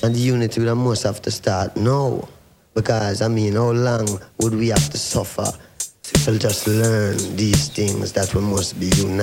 And the unity we must have to start now. Because, I mean, how long would we have to suffer to just learn these things that we must be united?